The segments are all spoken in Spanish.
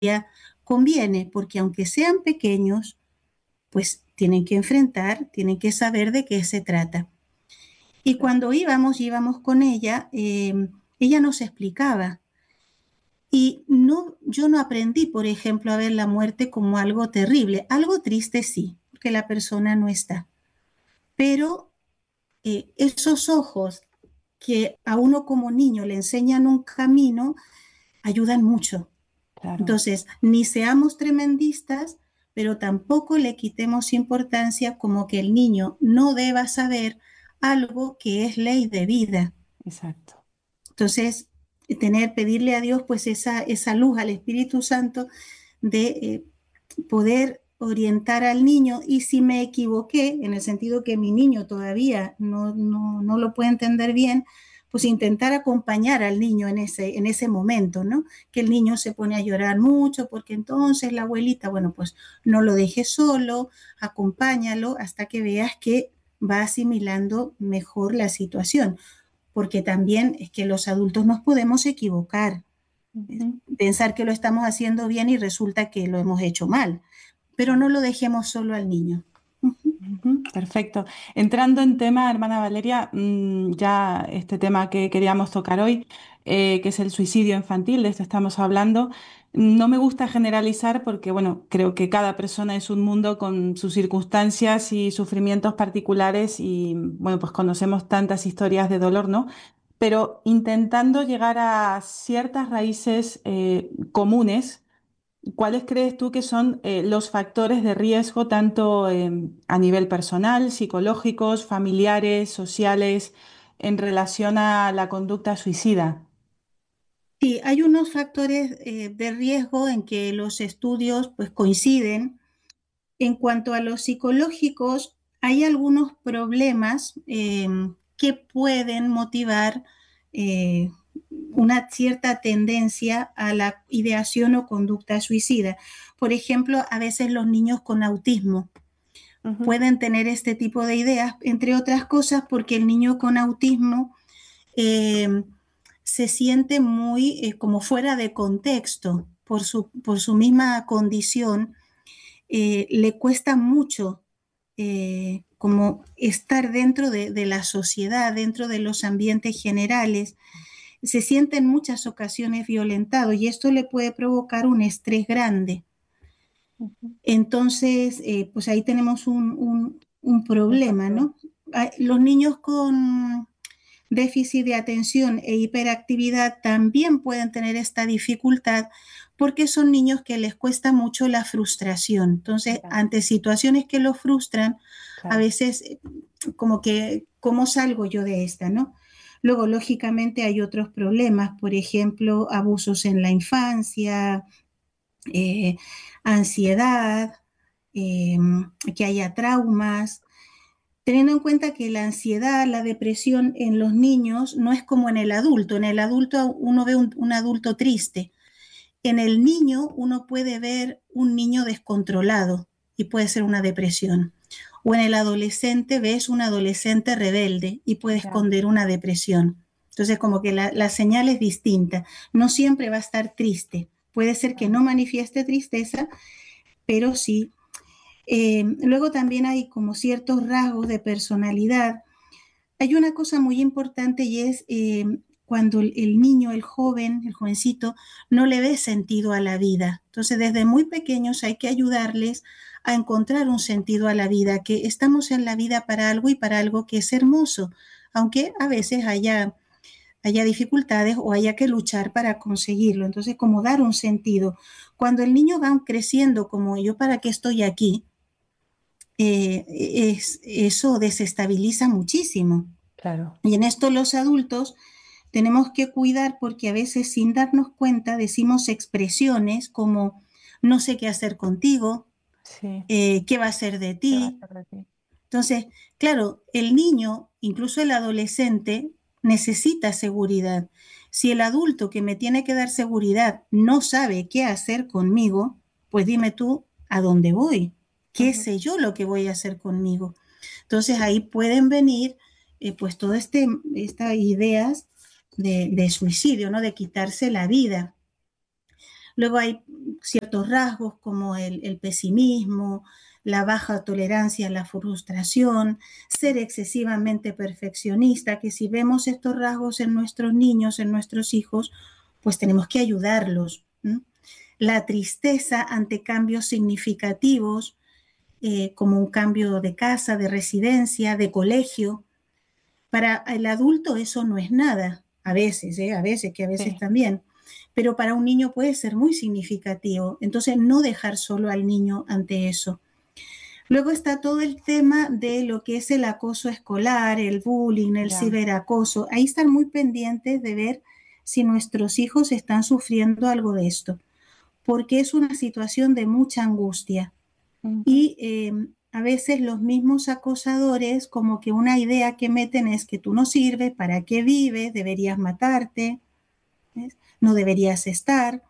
conviene, porque aunque sean pequeños, pues tienen que enfrentar, tienen que saber de qué se trata. Y cuando íbamos con ella, ella nos explicaba. Y no, yo no aprendí, por ejemplo, a ver la muerte como algo terrible. Algo triste sí, porque la persona no está. Pero esos ojos que a uno como niño le enseñan un camino, ayudan mucho. Claro, Entonces, ni seamos tremendistas, pero tampoco le quitemos importancia como que el niño no deba saber algo que es ley de vida. exacto. Entonces, pedirle a Dios pues esa luz, al Espíritu Santo, de poder orientar al niño. Y si me equivoqué, en el sentido que mi niño todavía no lo puede entender bien, pues intentar acompañar al niño en ese momento, ¿no? Que el niño se pone a llorar mucho porque entonces la abuelita, bueno, pues no lo dejes solo, acompáñalo hasta que veas que va asimilando mejor la situación, porque también es que los adultos nos podemos equivocar, Ujú. pensar que lo estamos haciendo bien y resulta que lo hemos hecho mal, pero no lo dejemos solo al niño. Ujú, perfecto. Entrando en tema, hermana Valeria, ya este tema que queríamos tocar hoy, que es el suicidio infantil, de esto estamos hablando, no me gusta generalizar porque, bueno, creo que cada persona es un mundo con sus circunstancias y sufrimientos particulares y, bueno, pues conocemos tantas historias de dolor, ¿no? Pero intentando llegar a ciertas raíces comunes. ¿Cuáles crees tú que son los factores de riesgo, tanto a nivel personal, psicológicos, familiares, sociales, en relación a la conducta suicida? Sí, hay unos factores de riesgo en que los estudios pues coinciden. En cuanto a los psicológicos, hay algunos problemas que pueden motivar eh, una cierta tendencia a la ideación o conducta suicida. Por ejemplo, a veces los niños con autismo Ujú. pueden tener este tipo de ideas, entre otras cosas porque el niño con autismo eh, se siente muy como fuera de contexto por su misma condición. Le cuesta mucho como estar dentro de la sociedad, dentro de los ambientes generales. Se siente en muchas ocasiones violentado y esto le puede provocar un estrés grande. Ujú. Entonces, pues ahí tenemos un Un problema, factor. ¿no? Los niños con déficit de atención e hiperactividad también pueden tener esta dificultad porque son niños que les cuesta mucho la frustración. Entonces, Ya, ante situaciones que los frustran, a claro. veces como que, ¿cómo salgo yo de esta, no? Luego, lógicamente, hay otros problemas, por ejemplo, abusos en la infancia, eh, ansiedad, eh, que haya traumas, teniendo en cuenta que la ansiedad, la depresión en los niños no es como en el adulto. En el adulto uno ve un adulto triste. En el niño uno puede ver un niño descontrolado y puede ser una depresión. O en el adolescente ves un adolescente rebelde y puede Ya. esconder una depresión. Entonces como que la señal es distinta. No siempre va a estar triste. Puede ser que Claro. no manifieste tristeza, pero sí. Luego también hay como ciertos rasgos de personalidad. Hay una cosa muy importante y es cuando el niño, el joven, el jovencito, no le ve sentido a la vida. Entonces, desde muy pequeños hay que ayudarles a encontrar un sentido a la vida, que estamos en la vida para algo y para algo que es hermoso, aunque a veces haya dificultades o haya que luchar para conseguirlo. Entonces, como dar un sentido. Cuando el niño va creciendo como yo, ¿para qué estoy aquí? Eso desestabiliza muchísimo. Claro. Y en esto los adultos tenemos que cuidar porque a veces sin darnos cuenta decimos expresiones como no sé qué hacer contigo, Sí. qué va a ser de ¿Qué va a ti. ser de ti? Entonces, claro, el niño, incluso el adolescente, necesita seguridad. Si el adulto que me tiene que dar seguridad no sabe qué hacer conmigo, pues dime tú a dónde voy, qué Ujú. sé yo lo que voy a hacer conmigo. Entonces ahí pueden venir pues todas estas ideas de suicidio, ¿no? De quitarse la vida. Luego hay ciertos rasgos como el pesimismo, la baja tolerancia a la frustración, ser excesivamente perfeccionista, que si vemos estos rasgos en nuestros niños, en nuestros hijos, pues tenemos que ayudarlos. ¿no? La tristeza ante cambios significativos, como un cambio de casa, de residencia, de colegio. Para el adulto eso no es nada, a veces, que a veces Sí, también, pero para un niño puede ser muy significativo. Entonces, no dejar solo al niño ante eso. Luego está todo el tema de lo que es el acoso escolar, el bullying, el ya. ciberacoso. Ahí están muy pendientes de ver si nuestros hijos están sufriendo algo de esto, porque es una situación de mucha angustia. Ujú. Y a veces los mismos acosadores, como que una idea que meten es que tú no sirves, ¿para qué vives? Deberías matarte, ¿ves? No deberías estar.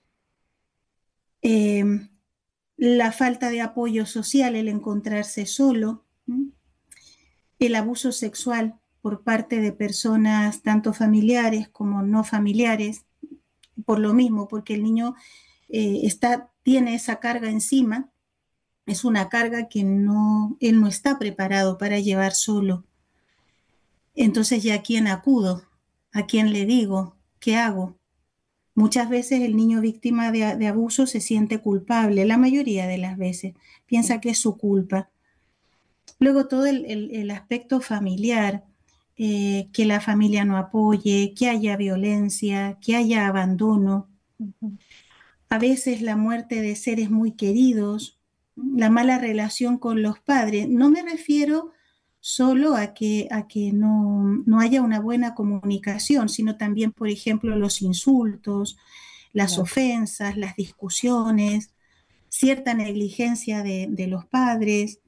Eh, la falta de apoyo social, el encontrarse solo, ¿no? El abuso sexual por parte de personas tanto familiares como no familiares, por lo mismo, porque el niño tiene esa carga encima, es una carga que no, él no está preparado para llevar solo. Entonces, ¿ya a quién acudo? ¿A quién le digo? ¿Qué hago? Muchas veces el niño víctima de abuso se siente culpable, la mayoría de las veces piensa que es su culpa. Luego todo el aspecto familiar, que la familia no apoye, que haya violencia, que haya abandono, Ujú. a veces la muerte de seres muy queridos, la mala relación con los padres. No me refiero solo a que no haya una buena comunicación, sino también, por ejemplo, los insultos, las Ya. ofensas, las discusiones, cierta negligencia de los padres,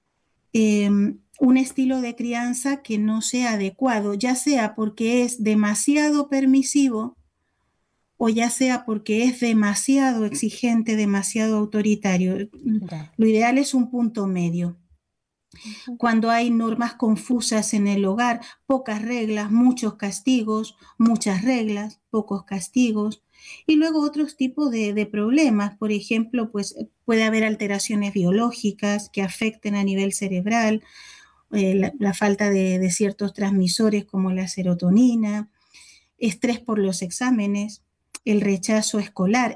un estilo de crianza que no sea adecuado, ya sea porque es demasiado permisivo o ya sea porque es demasiado exigente, demasiado autoritario. Ya. Lo ideal es un punto medio. Ujú. Cuando hay normas confusas en el hogar, pocas reglas, muchos castigos, muchas reglas, pocos castigos. Y luego otros tipos de problemas, por ejemplo, pues puede haber alteraciones biológicas que afecten a nivel cerebral, la falta de ciertos transmisores como la serotonina, estrés por los exámenes, el rechazo escolar,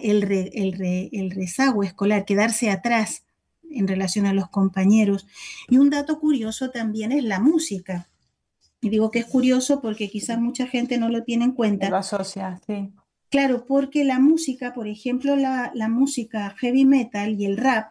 el rezago escolar, quedarse atrás en relación a los compañeros. Y un dato curioso también es la música. Y digo que es curioso porque quizás Sí. mucha gente no lo tiene en No lo cuenta. asocias, sí. Claro, porque la música, por ejemplo, la música heavy metal y el rap,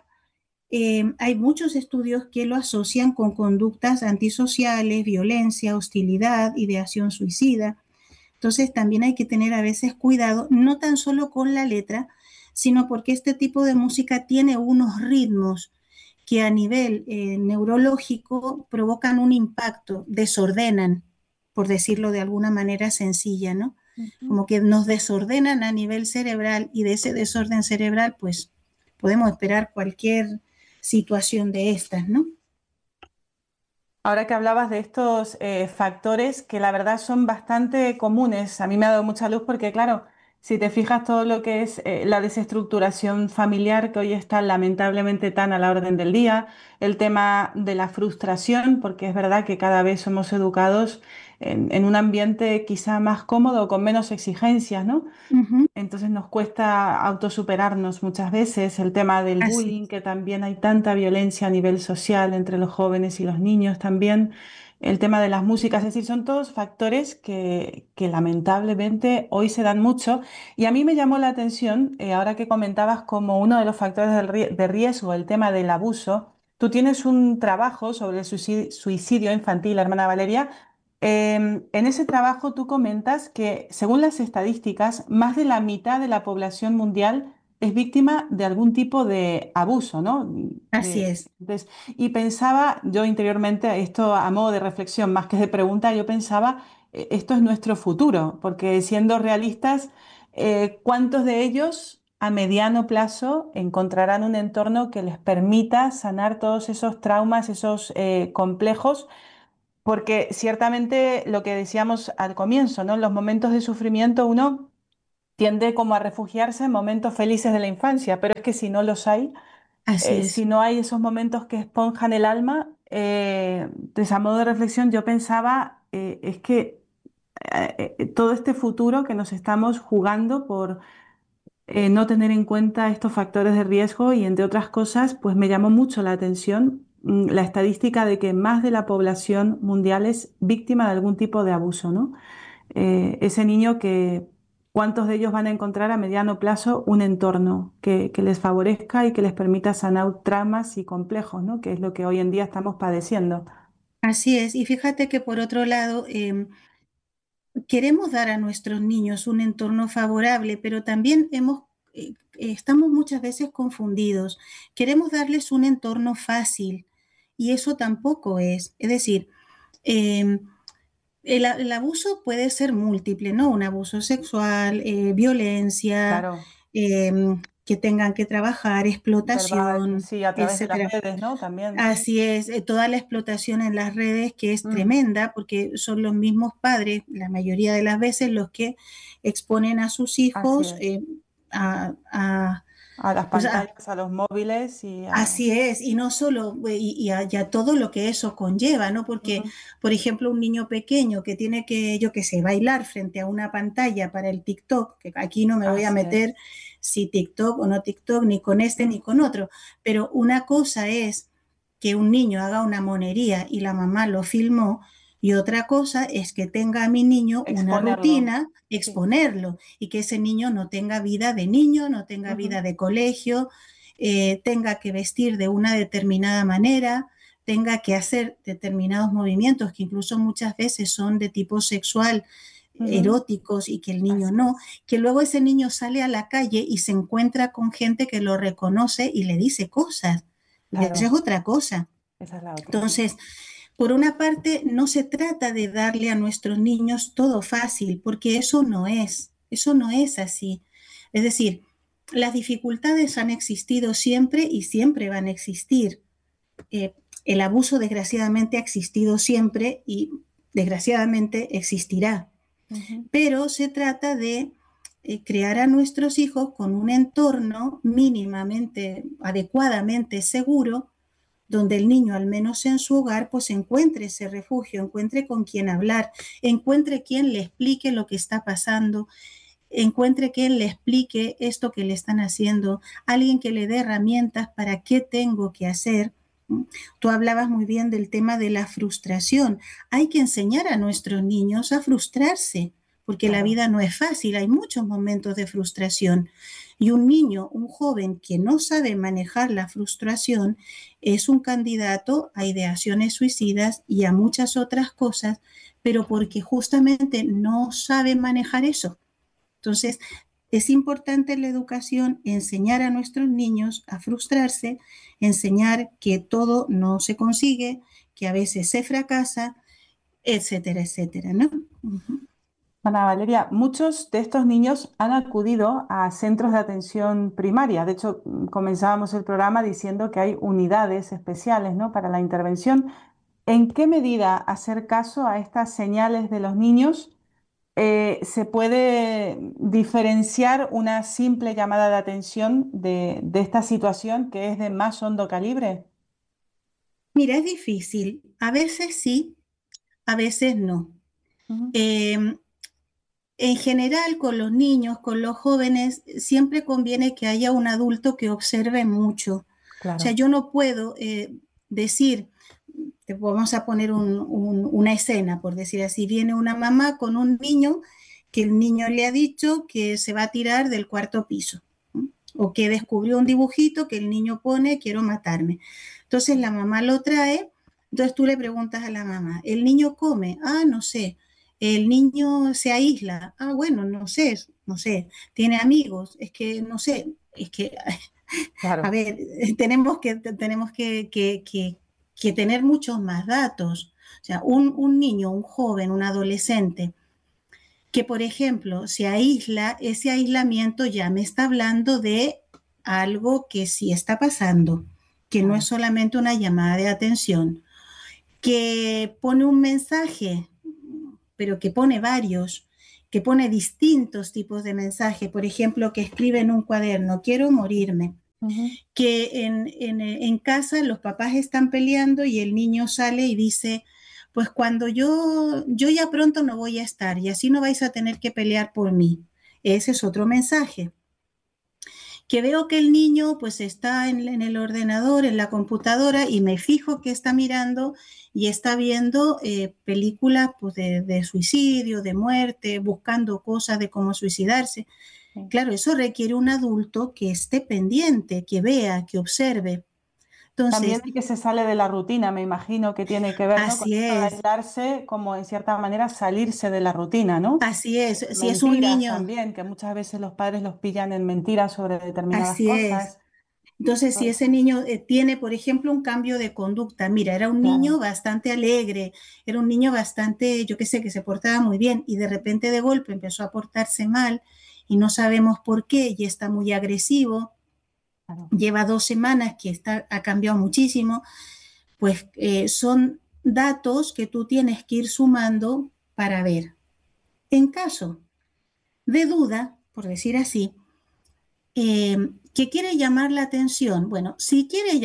hay muchos estudios que lo asocian con conductas antisociales, violencia, hostilidad, ideación suicida. Entonces también hay que tener a veces cuidado, no tan solo con la letra, sino porque este tipo de música tiene unos ritmos que a nivel neurológico provocan un impacto, desordenan, por decirlo de alguna manera sencilla, ¿no? Ujú. Como que nos desordenan a nivel cerebral y de ese desorden cerebral, pues podemos esperar cualquier situación de estas, ¿no? Ahora que hablabas de estos factores que la verdad son bastante comunes, a mí me ha dado mucha luz porque, claro, si te fijas todo lo que es la desestructuración familiar que hoy está lamentablemente tan a la orden del día, el tema de la frustración, porque es verdad que cada vez somos educados en un ambiente quizá más cómodo, con menos exigencias, ¿no? Uh -huh. Entonces nos cuesta autosuperarnos muchas veces, el tema del Así bullying, es. que también hay tanta violencia a nivel social entre los jóvenes y los niños también, el tema de las músicas, es decir, son todos factores que lamentablemente hoy se dan mucho. Y a mí me llamó la atención, ahora que comentabas como uno de los factores de riesgo, el tema del abuso. Tú tienes un trabajo sobre el suicidio infantil, hermana Valeria. En ese trabajo tú comentas que, según las estadísticas, más de la mitad de la población mundial es víctima de algún tipo de abuso, ¿no? Así es. Y pensaba yo interiormente, esto a modo de reflexión, más que de pregunta, yo pensaba, esto es nuestro futuro, porque siendo realistas, ¿cuántos de ellos a mediano plazo encontrarán un entorno que les permita sanar todos esos traumas, esos complejos? Porque ciertamente lo que decíamos al comienzo, ¿no? En los momentos de sufrimiento uno tiende como a refugiarse en momentos felices de la infancia, pero es que si no los hay, Así si es. no hay esos momentos que esponjan el alma, de ese modo de reflexión yo pensaba, es que todo este futuro que nos estamos jugando por no tener en cuenta estos factores de riesgo y entre otras cosas, pues me llamó mucho la atención la estadística de que más de la población mundial es víctima de algún tipo de abuso, ¿no? Ese niño que, ¿cuántos de ellos van a encontrar a mediano plazo un entorno que les favorezca y que les permita sanar traumas y complejos, ¿no? Que es lo que hoy en día estamos padeciendo. Así es. Y fíjate que por otro lado, queremos dar a nuestros niños un entorno favorable, pero también estamos muchas veces confundidos. Queremos darles un entorno fácil y eso tampoco es. Es decir, eh, el abuso puede ser múltiple, ¿no? Un abuso sexual, violencia, Claro, eh, que tengan que trabajar, verbal, explotación, sí, a través de las etcétera. redes, ¿no? También. Así es, toda la explotación en las redes que es Mm, tremenda porque son los mismos padres, la mayoría de las veces, los que exponen a sus así hijos es. a, a, A las pues a, pantallas, a los móviles y a... así es, y no solo, y a todo lo que eso conlleva, ¿no? Porque, Ujú, por ejemplo, un niño pequeño que tiene que, yo qué sé, bailar frente a una pantalla para el TikTok, que aquí no me voy a así meter es. si TikTok o no TikTok, ni con este ni Mm, con otro, pero una cosa es que un niño haga una monería y la mamá lo filmó, y otra cosa es que tenga a mi niño una exponerlo. rutina, Sí. exponerlo, y que ese niño no tenga vida de niño, no tenga Ujú, vida de colegio, tenga que vestir de una determinada manera, tenga que hacer determinados movimientos que incluso muchas veces son de tipo sexual, ujú, eróticos y que el niño así no, es. que luego ese niño sale a la calle y se encuentra con gente que lo reconoce y le dice cosas, porque esa es Claro, otra cosa. esa es la otra, sí. Entonces, por una parte, no se trata de darle a nuestros niños todo fácil, porque eso no es así. Es decir, las dificultades han existido siempre y siempre van a existir. Eh, el abuso desgraciadamente ha existido siempre y desgraciadamente existirá. Ujú, Pero se trata de crear a nuestros hijos con un entorno mínimamente, adecuadamente seguro, donde el niño, al menos en su hogar, pues encuentre ese refugio, encuentre con quién hablar, encuentre quien le explique lo que está pasando, encuentre quien le explique esto que le están haciendo, alguien que le dé herramientas para qué tengo que hacer. Tú hablabas muy bien del tema de la frustración. Hay que enseñar a nuestros niños a frustrarse, porque la claro. vida no es fácil, hay muchos momentos de frustración. Y un niño, un joven que no sabe manejar la frustración, es un candidato a ideaciones suicidas y a muchas otras cosas, pero porque justamente no sabe manejar eso. Entonces, es importante en la educación enseñar a nuestros niños a frustrarse, enseñar que todo no se consigue, que a veces se fracasa, etcétera, etcétera, ¿no? Uh-huh. Ana Valeria, muchos de estos niños han acudido a centros de atención primaria. De hecho, comenzábamos el programa diciendo que hay unidades especiales, ¿no? Para la intervención. ¿En qué medida hacer caso a estas señales de los niños se puede diferenciar una simple llamada de atención de esta situación que es de más hondo calibre? Mira, es difícil. A veces sí, a veces no. Ujú, Eh, en general, con los niños, con los jóvenes, siempre conviene que haya un adulto que observe mucho. O sea, claro. yo no puedo decir, te vamos a poner una escena, por decir así, viene una mamá con un niño que el niño le ha dicho que se va a tirar del cuarto piso, ¿no? O que descubrió un dibujito que el niño pone, quiero matarme. Entonces la mamá lo trae, entonces tú le preguntas a la mamá, ¿el niño come? Ah, no sé. El niño se aísla. Ah, bueno, no sé, no sé. Tiene amigos. Es que no sé. Es que, a Claro. ver, tenemos que tener muchos más datos. O sea, un niño, un joven, un adolescente que, por ejemplo, se aísla, ese aislamiento ya me está hablando de algo que sí está pasando, que no es Claro. solamente una llamada de atención, que pone un mensaje, pero que pone varios, que pone distintos tipos de mensajes, por ejemplo, que escribe en un cuaderno, quiero morirme, Ujú. que en casa los papás están peleando y el niño sale y dice, pues cuando yo ya pronto no voy a estar y así no vais a tener que pelear por mí. Ese es otro mensaje. Que veo que el niño pues está en el ordenador, en la computadora y me fijo que está mirando y está viendo películas pues, de suicidio, de muerte, buscando cosas de cómo suicidarse. Sí. Claro, eso requiere un adulto que esté pendiente, que vea, que observe. También Entonces, el que se sale de la rutina, me imagino que tiene que ver, ¿no? Con así esto de es, aislarse, como en cierta manera salirse de la rutina, ¿no? así es. Si es un Mentiras niño, también, que muchas veces los padres los pillan en mentiras sobre determinadas así es. cosas. Entonces, Todo si ese eso. niño tiene, por ejemplo, un cambio de conducta, mira, era un Claro, niño bastante alegre, era un niño bastante, yo qué sé, que se portaba muy bien y de repente de golpe empezó a portarse mal y no sabemos por qué y está muy agresivo, claro. lleva 2 semanas que ha cambiado muchísimo, pues son datos que tú tienes que ir sumando para ver. En caso de duda, por decir así, que quiere llamar la atención. Bueno, si quiere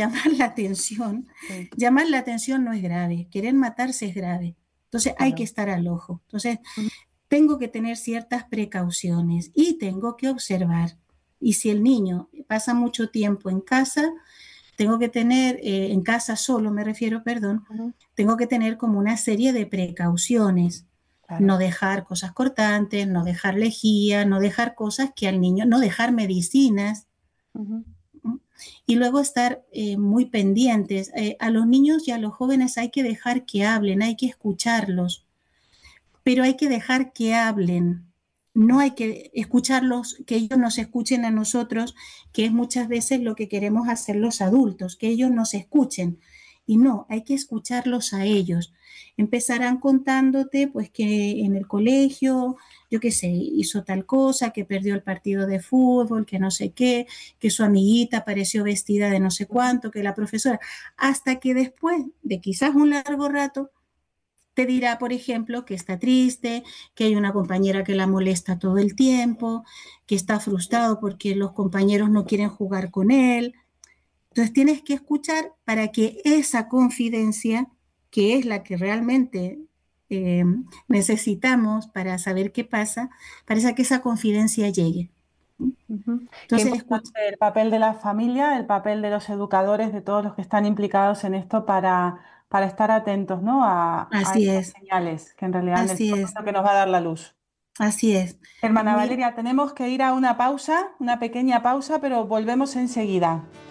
Sí, llamar la atención no es grave, querer matarse es grave. Entonces hay que claro. estar al ojo. Entonces Ujú. tengo que tener ciertas precauciones y tengo que observar. Y si el niño pasa mucho tiempo en casa, tengo que tener, en casa solo me refiero, perdón, Ujú. tengo que tener como una serie de precauciones. No Claro. dejar cosas cortantes, no dejar lejía, no dejar cosas que al niño, no dejar medicinas, Ujú. ¿no? Y luego estar muy pendientes. A los niños y a los jóvenes hay que dejar que hablen, hay que escucharlos, pero hay que dejar que hablen. No Claro. hay que escucharlos, que ellos nos escuchen a nosotros, que es muchas veces lo que queremos hacer los adultos, que ellos nos escuchen. Y no, hay que escucharlos a ellos. Empezarán contándote pues que en el colegio, yo qué sé, hizo tal cosa, que perdió el partido de fútbol, que no sé qué, que su amiguita apareció vestida de no sé Ujú. cuánto, que la profesora, hasta que después de quizás un largo rato te dirá, por ejemplo, que está triste, que hay una compañera que la molesta todo el tiempo, que está frustrado porque los compañeros no quieren jugar con él. Entonces tienes que escuchar para que esa confidencia, que es la que realmente eh, necesitamos para saber qué pasa, para que esa confidencia llegue. Ujú. Qué Entonces, escucha, importante el papel de la familia, el papel de los educadores, de todos los que están implicados en esto para estar atentos, ¿no? A así estas es, señales, que en realidad en el así fondo es es, lo que nos va a dar la luz. así es. Hermana Muy, Valeria, tenemos que ir a una pausa, una pequeña pausa, pero volvemos enseguida.